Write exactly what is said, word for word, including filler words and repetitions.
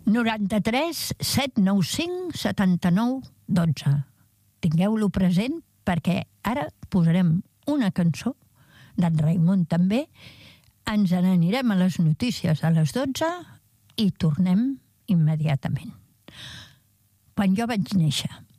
noranta-tres set nou cinc setanta-nou dotze. Tingueu-lo present perquè ara posarem una cançó d'en Raimon també, ens n'anirem a les notícies a les dotze i tornem immediatament. Quan jo vaig néixer.